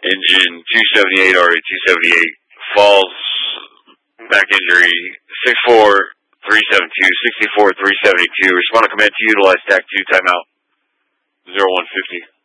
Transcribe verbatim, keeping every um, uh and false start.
Engine two seventy-eight, R A two seventy-eight, falls, back injury, six four three seven two, six four three seven two. Respond to command to utilize T A C two, timeout, zero one fifty.